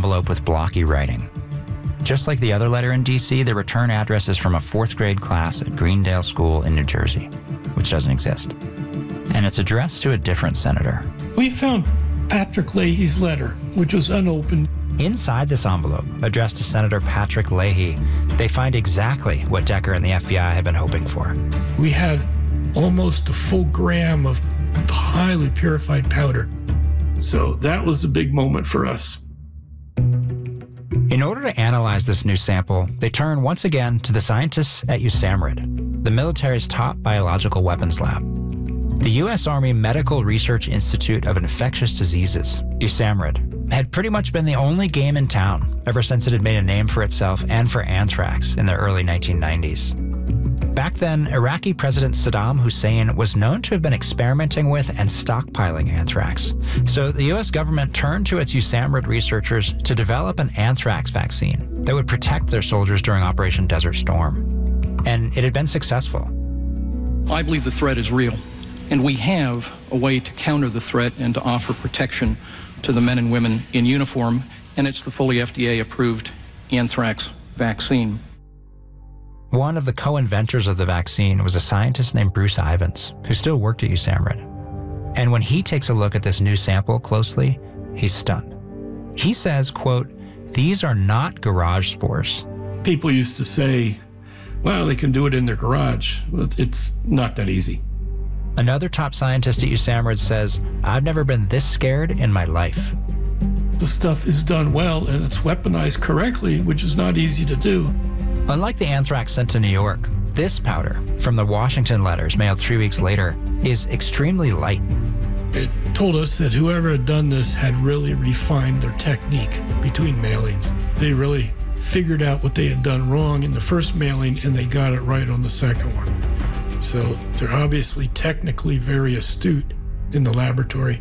envelope with blocky writing. Just like the other letter in D.C., the return address is from a 4th grade class at Greendale School in New Jersey, which doesn't exist. And it's addressed to a different senator. We found Patrick Leahy's letter, which was unopened. Inside this envelope, addressed to Senator Patrick Leahy, they find exactly what Decker and the FBI had been hoping for. We had almost a full gram of highly purified powder. So that was a big moment for us. In order to analyze this new sample, they turn once again to the scientists at USAMRIID, the military's top biological weapons lab. The U.S. Army Medical Research Institute of Infectious Diseases, USAMRIID, had pretty much been the only game in town ever since it had made a name for itself and for anthrax in the early 1990s. Back then, Iraqi President Saddam Hussein was known to have been experimenting with and stockpiling anthrax. So the U.S. government turned to its USAMRIID researchers to develop an anthrax vaccine that would protect their soldiers during Operation Desert Storm. And it had been successful. I believe the threat is real, and we have a way to counter the threat and to offer protection to the men and women in uniform, and it's the fully FDA-approved anthrax vaccine. One of the co-inventors of the vaccine was a scientist named Bruce Ivins, who still worked at USAMRIID. And when he takes a look at this new sample closely, he's stunned. He says, quote, "These are not garage spores." People used to say, well, they can do it in their garage. Well, it's not that easy. Another top scientist at USAMRIID says, "I've never been this scared in my life." The stuff is done well and it's weaponized correctly, which is not easy to do. Unlike the anthrax sent to New York, this powder from the Washington letters mailed 3 weeks later is extremely light. It told us that whoever had done this had really refined their technique between mailings. They really figured out what they had done wrong in the first mailing and they got it right on the second one. So they're obviously technically very astute in the laboratory.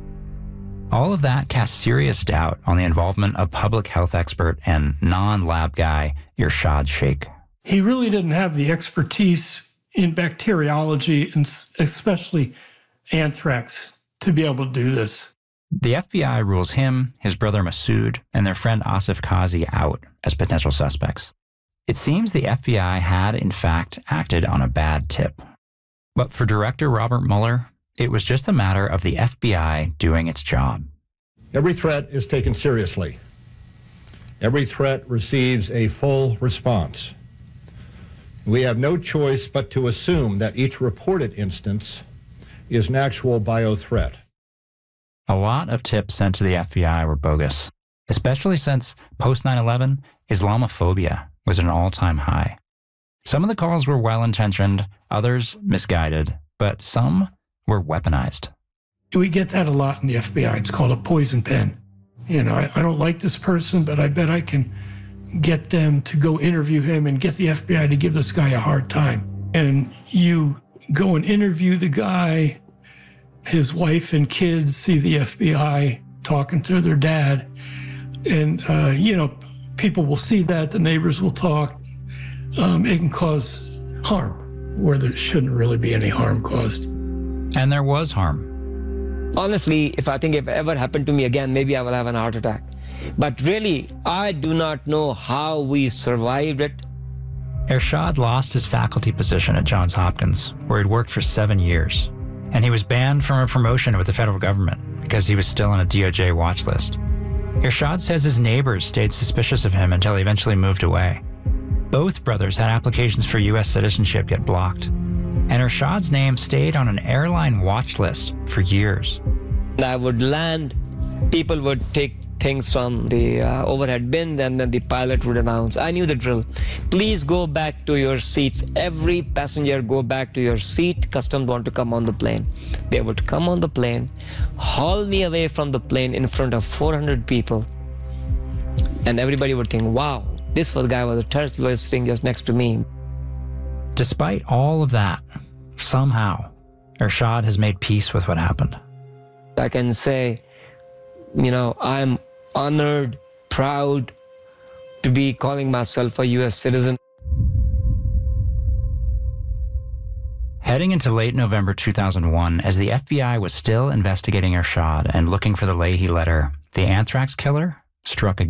All of that casts serious doubt on the involvement of public health expert and non-lab guy Irshad Sheikh. He really didn't have the expertise in bacteriology and especially anthrax to be able to do this. The FBI rules him, his brother Masood, and their friend Asif Kazi out as potential suspects. It seems the FBI had, in fact, acted on a bad tip. But for Director Robert Mueller, it was just a matter of the FBI doing its job. Every threat is taken seriously. Every threat receives a full response. We have no choice but to assume that each reported instance is an actual bio-threat. A lot of tips sent to the FBI were bogus, especially since post 9/11, Islamophobia was at an all-time high. Some of the calls were well-intentioned, others misguided, but some were weaponized. We get that a lot in the FBI. It's called a poison pen. You know, I don't like this person, but I bet I can get them to go interview him and get the FBI to give this guy a hard time. And you go and interview the guy, his wife and kids see the FBI talking to their dad. And, people will see that, the neighbors will talk. It can cause harm where there shouldn't really be any harm caused. And there was harm. Honestly, if it ever happened to me again, maybe I will have an heart attack. But really, I do not know how we survived it. Irshad lost his faculty position at Johns Hopkins, where he'd worked for 7 years. And he was banned from a promotion with the federal government because he was still on a DOJ watch list. Irshad says his neighbors stayed suspicious of him until he eventually moved away. Both brothers had applications for U.S. citizenship get blocked. And Irshad's name stayed on an airline watch list for years. I would land, people would take things from the overhead bin, and then the pilot would announce, I knew the drill. Please go back to your seats. Every passenger go back to your seat. Customs want to come on the plane. They would come on the plane, haul me away from the plane in front of 400 people. And everybody would think, wow, this guy was a terrorist, he was sitting just next to me. Despite all of that, somehow, Irshad has made peace with what happened. I can say, I'm honored, proud to be calling myself a U.S. citizen. Heading into late November 2001, as the FBI was still investigating Irshad and looking for the Leahy letter, the anthrax killer struck again.